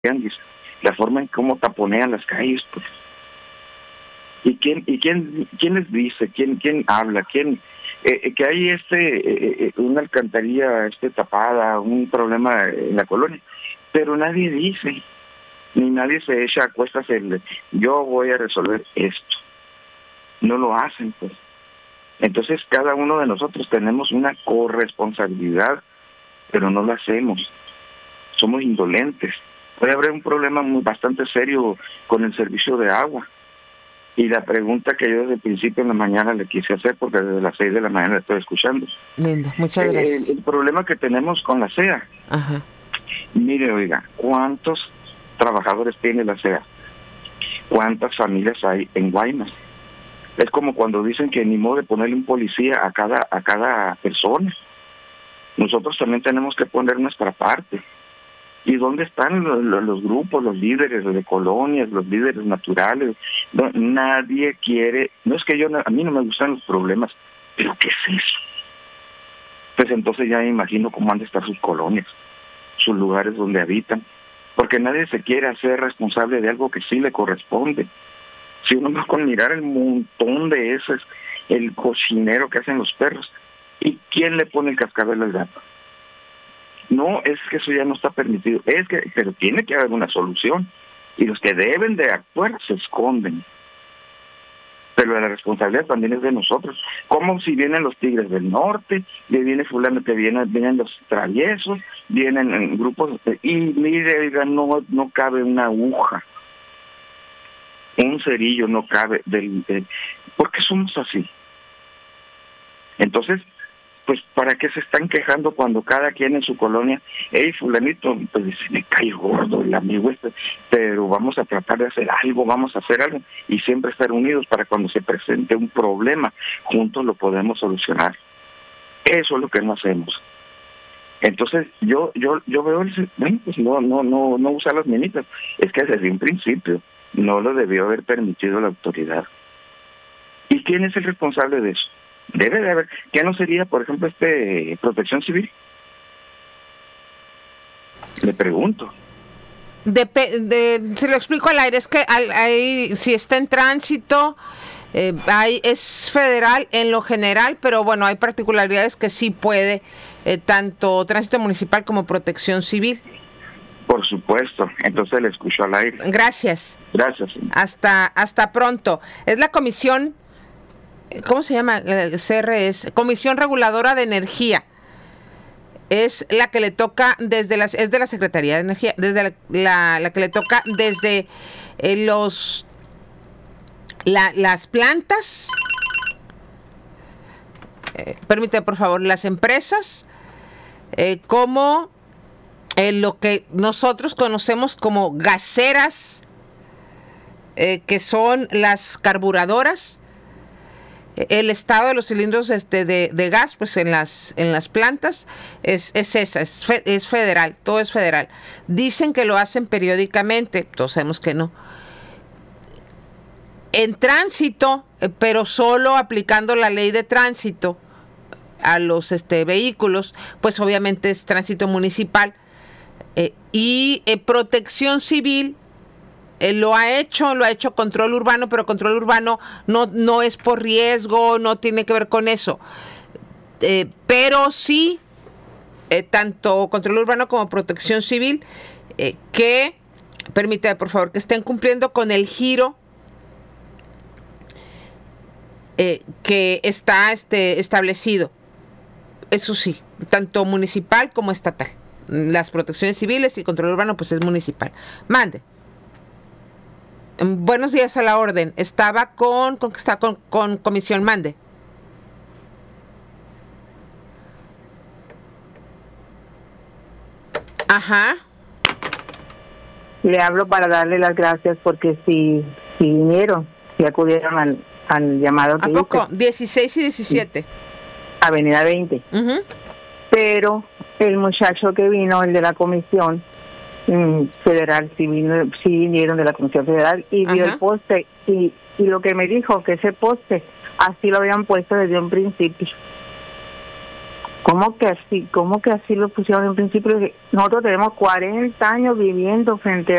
tianguis, la forma en cómo taponean las calles, pues. ¿Y quién les dice? ¿Quién habla? Que hay una alcantarilla tapada, un problema en la colonia, pero nadie dice, ni nadie se echa a cuestas yo voy a resolver esto. No lo hacen, pues. Entonces cada uno de nosotros tenemos una corresponsabilidad, pero no lo hacemos. Somos indolentes. Puede haber un problema bastante serio con el servicio de agua. Y la pregunta que yo desde el principio en la mañana le quise hacer, porque desde las 6 de la mañana la estoy escuchando. Linda, muchas gracias. El problema que tenemos con la SEA. Ajá. Mire, oiga, ¿cuántos trabajadores tiene la SEA? ¿Cuántas familias hay en Guaymas? Es como cuando dicen que ni modo de ponerle un policía a cada persona. Nosotros también tenemos que poner nuestra parte. ¿Y dónde están los grupos, los líderes de colonias, los líderes naturales? No, nadie quiere. No es que a mí no me gustan los problemas, pero ¿qué es eso? Pues entonces ya me imagino cómo han de estar sus colonias, sus lugares donde habitan, porque nadie se quiere hacer responsable de algo que sí le corresponde. Si uno va con mirar el montón de esos, el cochinero que hacen los perros, ¿y quién le pone el cascabel al gato? No, es que eso ya no está permitido. Pero tiene que haber una solución. Y los que deben de actuar se esconden. Pero la responsabilidad también es de nosotros. Como si vienen los tigres del norte, viene fulano que vienen los traviesos, vienen en grupos, y mire, no cabe una aguja. Un cerillo no cabe. ¿Por qué somos así? Entonces, pues ¿para qué se están quejando cuando cada quien en su colonia, fulanito, pues dice, me cae gordo el amigo pero vamos a tratar de hacer algo, y siempre estar unidos para cuando se presente un problema, juntos lo podemos solucionar. Eso es lo que no hacemos. Entonces yo veo, pues no usar las minitas, es que desde un principio no lo debió haber permitido la autoridad. ¿Y quién es el responsable de eso? Debe de haber. ¿Qué no sería, por ejemplo, Protección Civil? Le pregunto. Se lo explico al aire, es que si está en tránsito, es federal en lo general, pero bueno, hay particularidades que sí puede, tanto tránsito municipal como Protección Civil. Por supuesto, entonces le escucho al aire. Gracias. Gracias. Hasta pronto. Es la comisión, ¿cómo se llama? CRS, Comisión Reguladora de Energía. Es la que le toca es de la Secretaría de Energía, desde la que le toca desde las plantas, permítame por favor, las empresas, como lo que nosotros conocemos como gaseras, que son las carburadoras, el estado de los cilindros de gas, pues en las plantas es federal, todo es federal. Dicen que lo hacen periódicamente, todos sabemos que no. En tránsito, pero solo aplicando la ley de tránsito a los vehículos, pues obviamente es tránsito municipal. Y Protección Civil lo ha hecho Control Urbano, pero Control Urbano no es por riesgo, no tiene que ver con eso. Pero sí, tanto Control Urbano como Protección Civil, que, permítame por favor, que estén cumpliendo con el giro que está establecido. Eso sí, tanto municipal como estatal. Las protecciones civiles y Control Urbano, pues es municipal. Mande. Buenos días, a la orden. Estaba con comisión. Mande. Ajá. Le hablo para darle las gracias porque si vinieron, si acudieron al llamado que ¿A poco? hice. 16 y 17. Avenida 20. Uh-huh. Pero el muchacho que vino, el de la comisión federal, sí vinieron de la comisión federal y vio el poste y lo que me dijo que ese poste así lo habían puesto desde un principio. ¿Cómo que así? ¿Cómo que así lo pusieron en principio? Nosotros tenemos 40 años viviendo frente